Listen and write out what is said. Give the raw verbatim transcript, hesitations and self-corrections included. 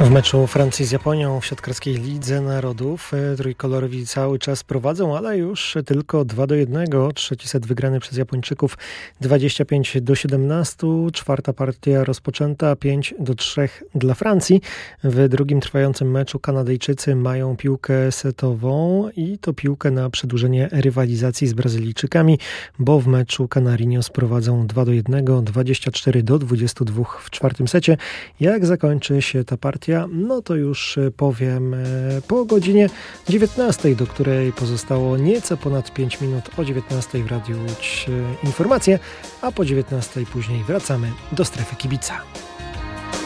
W meczu Francji z Japonią w siatkarskiej Lidze Narodów trójkolorowi cały czas prowadzą, ale już tylko dwa do jednego. Trzeci set wygrany przez Japończyków dwadzieścia pięć do siedemnastu. Czwarta partia rozpoczęta pięć do trzech dla Francji. W drugim trwającym meczu Kanadyjczycy mają piłkę setową i to piłkę na przedłużenie rywalizacji z Brazylijczykami, bo w meczu Canarinos prowadzą dwa do jednego, dwadzieścia cztery do dwudziestu dwóch w czwartym secie. Jak zakończy się ta partia, no to już powiem po godzinie dziewiętnastej, do której pozostało nieco ponad pięć minut. O dziewiętnastej w Radiu Łódź informacje, a po dziewiętnastej później wracamy do strefy kibica.